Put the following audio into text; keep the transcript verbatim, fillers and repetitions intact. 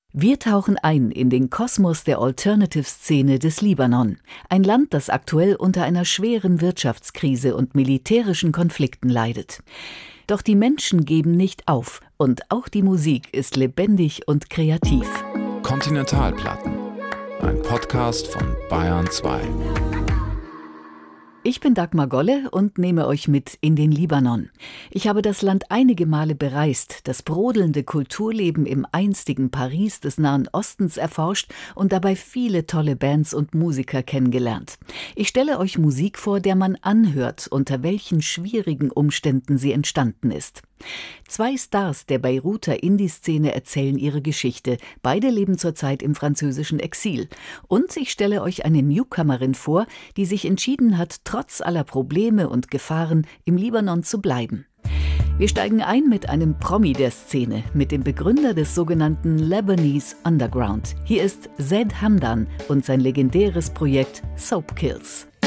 Wir tauchen ein in den Kosmos der Alternative-Szene des Libanon, ein Land, das aktuell unter einer schweren Wirtschaftskrise und militärischen Konflikten leidet. Doch die Menschen geben nicht auf und auch die Musik ist lebendig und kreativ. Kontinentalplatten, ein Podcast von Bayern zwei. Ich bin Dagmar Golle und nehme euch mit in den Libanon. Ich habe das Land einige Male bereist, das brodelnde Kulturleben im einstigen Paris des Nahen Ostens erforscht und dabei viele tolle Bands und Musiker kennengelernt. Ich stelle euch Musik vor, der man anhört, unter welchen schwierigen Umständen sie entstanden ist. Zwei Stars der Beiruter Indie-Szene erzählen ihre Geschichte. Beide leben zurzeit im französischen Exil. Und ich stelle euch eine Newcomerin vor, die sich entschieden hat, trotz aller Probleme und Gefahren im Libanon zu bleiben. Wir steigen ein mit einem Promi der Szene, mit dem Begründer des sogenannten Lebanese Underground. Hier ist Zed Hamdan und sein legendäres Projekt Soap Kills.